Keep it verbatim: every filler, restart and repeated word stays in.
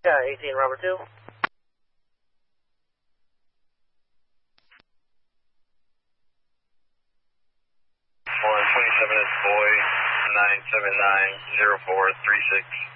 Yeah, eighteen, Robert two. one twenty-seven is boy, nine seven nine zero four three six.